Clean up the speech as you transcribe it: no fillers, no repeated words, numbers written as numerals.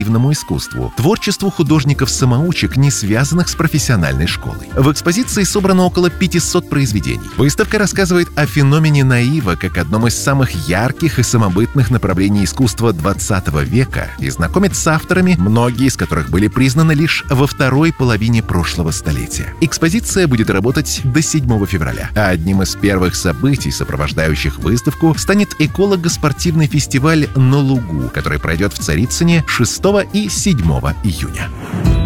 искусству, творчеству художников-самоучек, не связанных с профессиональной школой. В экспозиции собрано около 500 произведений. Выставка рассказывает о феномене наива как одном из самых ярких и самобытных направлений искусства XX века и знакомит с авторами, многие из которых были признаны лишь во второй половине прошлого столетия. Экспозиция будет работать до 7 февраля, а одним из первых событий, сопровождающих выставку, станет эколого-спортивный фестиваль «На лугу», который пройдет в Царицыне 6 и 7 июня.